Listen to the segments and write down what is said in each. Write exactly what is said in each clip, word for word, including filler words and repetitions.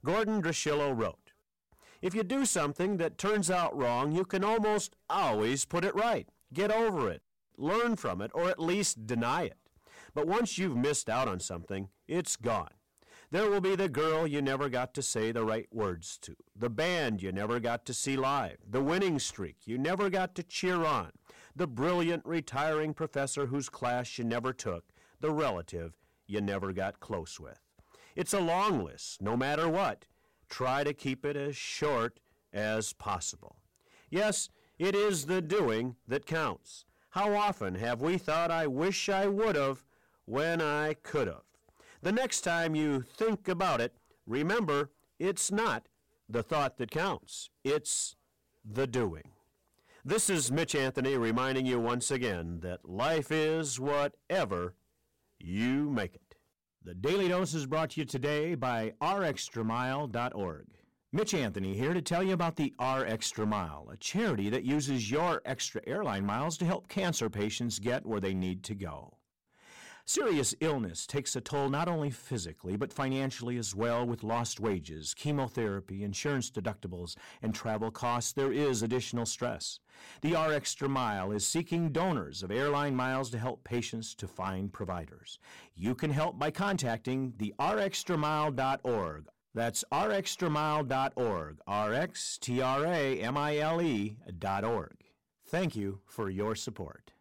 Gordon Drusilla wrote, "If you do something that turns out wrong, you can almost always put it right, get over it, learn from it, or at least deny it. But once you've missed out on something, it's gone. There will be the girl you never got to say the right words to, the band you never got to see live, the winning streak you never got to cheer on, the brilliant retiring professor whose class you never took, the relative you never got close with. It's a long list, no matter what. Try to keep it as short as possible. Yes, it is the doing that counts. How often have we thought, I wish I would have, when I could have? The next time you think about it, remember, it's not the thought that counts. It's the doing." This is Mitch Anthony reminding you once again that life is whatever you make it. The Daily Dose is brought to you today by r extra mile dot org. Mitch Anthony here to tell you about the R Extra Mile, a charity that uses your extra airline miles to help cancer patients get where they need to go. Serious illness takes a toll not only physically, but financially as well. With lost wages, chemotherapy, insurance deductibles, and travel costs, there is additional stress. The R Extra Mile is seeking donors of airline miles to help patients to find providers. You can help by contacting the r extra mile dot org. That's r extra mile dot org, R X T R A M I L E dot org. Thank you for your support.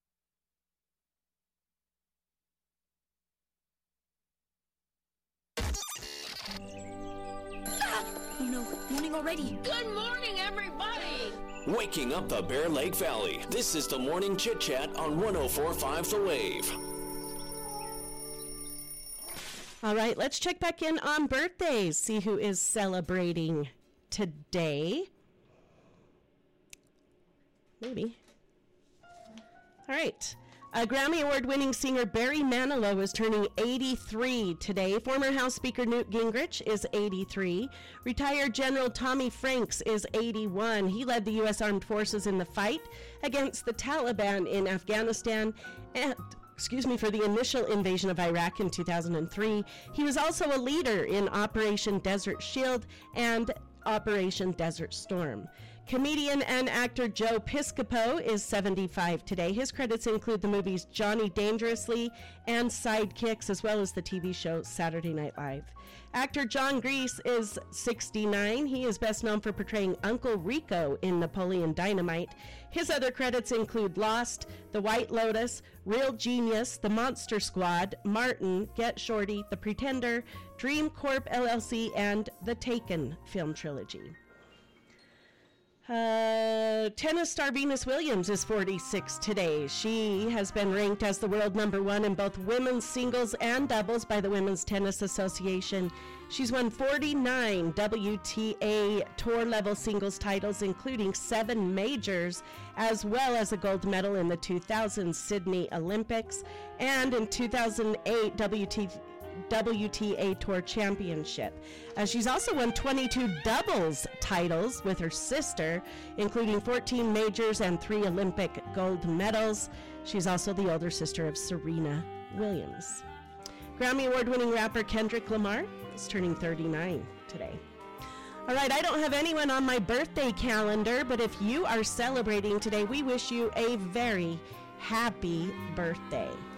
Oh no, morning already. Good morning, everybody! Waking up the Bear Lake Valley. This is the Morning Chit Chat on one oh four point five The Wave. All right, let's check back in on birthdays, see who is celebrating today. Maybe. All right. Uh, Grammy Award-winning singer Barry Manilow is turning eighty-three today. Former House Speaker Newt Gingrich is eighty-three. Retired General Tommy Franks is eighty-one. He led the U S Armed Forces in the fight against the Taliban in Afghanistan and, excuse me, for the initial invasion of Iraq in two thousand three. He was also a leader in Operation Desert Shield and Operation Desert Storm. Comedian and actor Joe Piscopo is seventy-five today. His credits include the movies Johnny Dangerously and Sidekicks, as well as the T V show Saturday Night Live. Actor John Grease is sixty-nine. He is best known for portraying Uncle Rico in Napoleon Dynamite. His other credits include Lost, The White Lotus, Real Genius, The Monster Squad, Martin, Get Shorty, The Pretender, Dream Corp L L C, and the Taken film trilogy. Uh, tennis star Venus Williams is forty-six today. She has been ranked as the world number one in both women's singles and doubles by the Women's Tennis Association. She's won forty-nine W T A tour level singles titles, including seven majors, as well as a gold medal in the two thousand Sydney Olympics and in two thousand eight W T A W T A Tour Championship. Uh, she's also won twenty-two doubles titles with her sister, including fourteen majors and three Olympic gold medals. She's also the older sister of Serena Williams. Grammy Award-winning rapper Kendrick Lamar is turning thirty-nine today. All right, I don't have anyone on my birthday calendar, but if you are celebrating today, we wish you a very happy birthday.